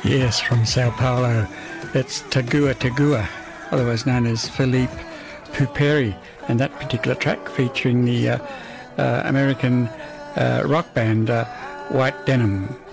Yes, from Sao Paulo. It's Tagua Tagua, otherwise known as Philippe Puperi, and that particular track featuring the American rock band White Denim.